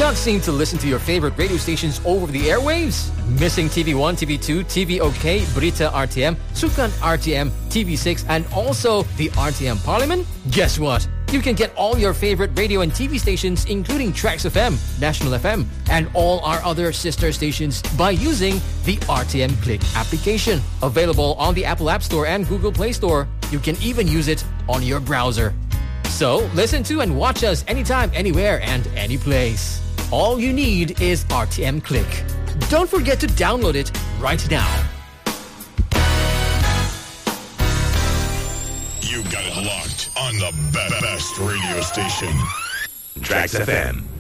Can't seem to listen to your favorite radio stations over the airwaves? Missing TV1, TV2, TV OK, Berita RTM, Sukan RTM, TV6, and also the RTM Parliament? Guess what? You can get all your favorite radio and TV stations, including Trax FM, National FM, and all our other sister stations by using the RTM Click application. Available on the Apple App Store and Google Play Store. You can even use it on your browser. So, listen to and watch us anytime, anywhere, and any place. All you need is RTM Click. Don't forget to download it right now. You got it locked on the best radio station. Trax FM.